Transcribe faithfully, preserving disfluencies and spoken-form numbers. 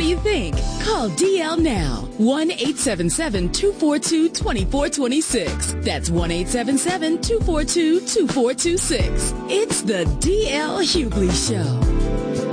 you think. Call D L now. one eight seven seven, two four two, two four two six. That's one eight seven seven, two four two, two four two six. It's the D L Hughley Show.